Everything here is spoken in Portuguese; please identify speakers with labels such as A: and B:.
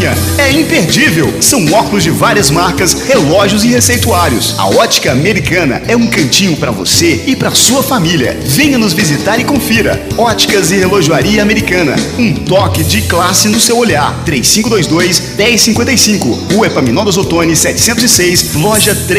A: lojinha é imperdível. São óculos de várias marcas, relógios e receituários. A Ótica Americana é um cantinho para você e para sua família. Venha nos visitar e confira. Óticas e Relojoaria Americana. Um toque de classe no seu olhar. 3522-1055. Rua Epaminondas Ottoni, 706, loja 3.